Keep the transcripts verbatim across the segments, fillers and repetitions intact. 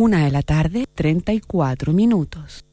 Una de la tarde, treinta y cuatro minutos.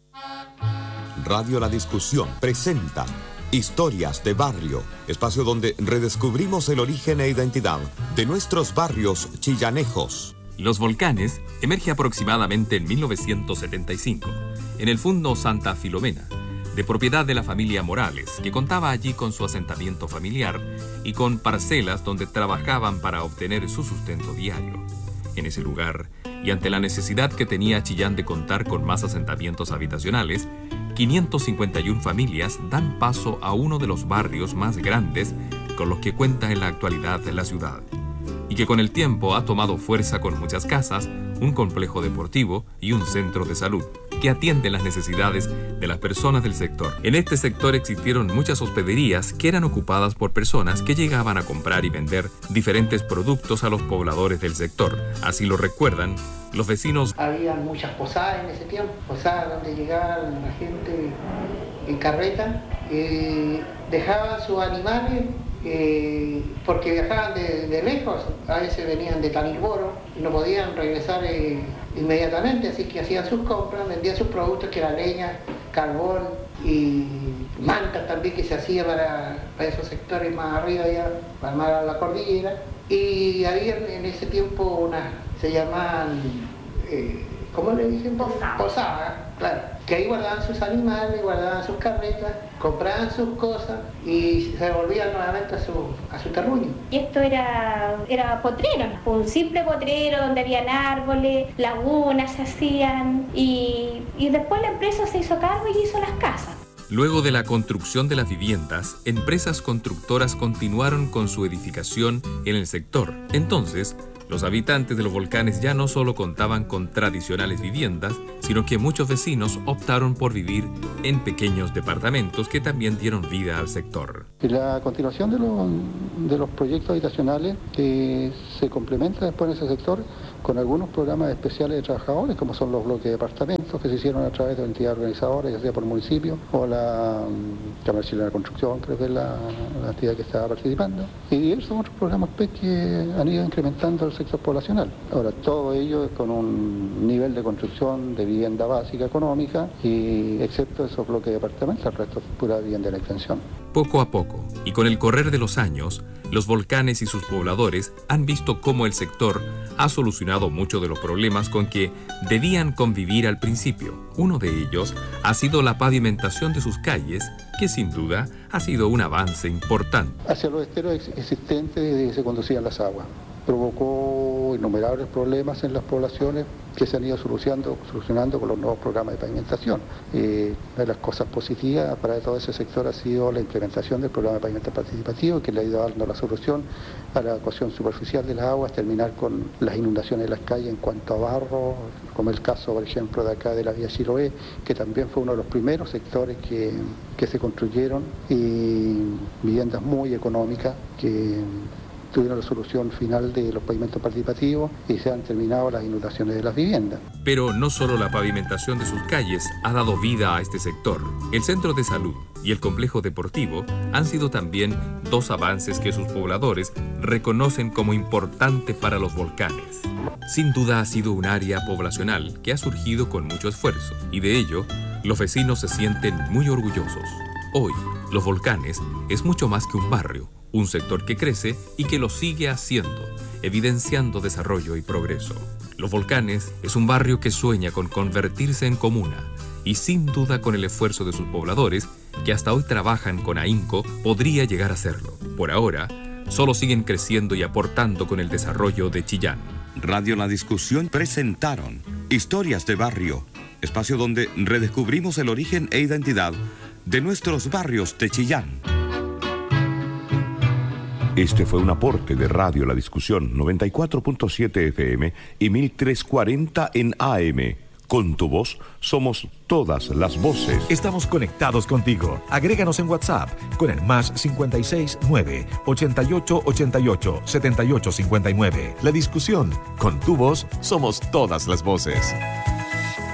Radio La Discusión presenta Historias de Barrio, espacio donde redescubrimos el origen e identidad de nuestros barrios chillanejos. Los Volcanes emerge aproximadamente en mil novecientos setenta y cinco, en el Fundo Santa Filomena, de propiedad de la familia Morales, que contaba allí con su asentamiento familiar y con parcelas donde trabajaban para obtener su sustento diario. En ese lugar, y ante la necesidad que tenía Chillán de contar con más asentamientos habitacionales, quinientas cincuenta y una familias dan paso a uno de los barrios más grandes con los que cuenta en la actualidad la ciudad, y que con el tiempo ha tomado fuerza con muchas casas, un complejo deportivo y un centro de salud, que atienden las necesidades de las personas del sector. En este sector existieron muchas hospederías que eran ocupadas por personas que llegaban a comprar y vender diferentes productos a los pobladores del sector. Así lo recuerdan los vecinos. Había muchas posadas en ese tiempo, posadas donde llegaban la gente en carreta, eh, dejaban sus animales eh, porque viajaban de, de lejos, a veces venían de Taliboro y no podían regresar eh, inmediatamente, así que hacían sus compras, vendían sus productos, que era leña, carbón y manta también, que se hacía para, para esos sectores más arriba, ya para más la cordillera. Y había en ese tiempo unas, se llamaban, eh, ¿cómo le dicen? Posadas. Posadas, claro. Que ahí guardaban sus animales, guardaban sus carretas, compraban sus cosas y se volvían nuevamente a su, a su terruño. Y esto era, era potrero, un simple potrero donde habían árboles, lagunas se hacían y, y después la empresa se hizo cargo y hizo las casas. Luego de la construcción de las viviendas, empresas constructoras continuaron con su edificación en el sector. Entonces, los habitantes de los Volcanes ya no solo contaban con tradicionales viviendas, sino que muchos vecinos optaron por vivir en pequeños departamentos que también dieron vida al sector. La continuación de los, de los proyectos habitacionales que se complementa después en ese sector con algunos programas especiales de trabajadores, como son los bloques de departamentos que se hicieron a través de entidades organizadoras, ya sea por el municipio o la um, Cámara Chilena de Construcción, creo que es la, la entidad que estaba participando, y diversos otros programas P E C que han ido incrementando el sector poblacional. Ahora, todo ello es con un nivel de construcción de vivienda básica económica, y excepto esos bloques de departamentos, el resto es pura vivienda de extensión. Poco a poco, y con el correr de los años, los Volcanes y sus pobladores han visto cómo el sector ha solucionado muchos de los problemas con que debían convivir al principio. Uno de ellos ha sido la pavimentación de sus calles, que sin duda ha sido un avance importante. Hacia los esteros existentes se conducían las aguas. Provocó innumerables problemas en las poblaciones que se han ido solucionando, solucionando con los nuevos programas de pavimentación. Eh, una de las cosas positivas para todo ese sector ha sido la implementación del programa de pavimento participativo, que le ha ido dando la solución a la ecuación superficial de las aguas, terminar con las inundaciones de las calles en cuanto a barro, como el caso, por ejemplo, de acá de la vía Chiloé, que también fue uno de los primeros sectores que, que se construyeron, y viviendas muy económicas que tuvieron la solución final de los pavimentos participativos y se han terminado las inundaciones de las viviendas. Pero no solo la pavimentación de sus calles ha dado vida a este sector. El centro de salud y el complejo deportivo han sido también dos avances que sus pobladores reconocen como importante para los Volcanes. Sin duda ha sido un área poblacional que ha surgido con mucho esfuerzo, y de ello los vecinos se sienten muy orgullosos. Hoy, los Volcanes es mucho más que un barrio, un sector que crece y que lo sigue haciendo, evidenciando desarrollo y progreso. Los Volcanes es un barrio que sueña con convertirse en comuna, y sin duda con el esfuerzo de sus pobladores, que hasta hoy trabajan con ahínco, podría llegar a serlo. Por ahora, solo siguen creciendo y aportando con el desarrollo de Chillán. Radio La Discusión presentaron Historias de Barrio, espacio donde redescubrimos el origen e identidad de nuestros barrios de Chillán. Este fue un aporte de Radio La Discusión noventa y cuatro punto siete F M y mil trescientos cuarenta en A M. Con tu voz somos todas las voces. Estamos conectados contigo. Agréganos en WhatsApp con el más cincuenta y seis nueve ochenta y ocho ochenta y ocho setenta y ocho cincuenta y nueve. La Discusión. Con tu voz somos todas las voces.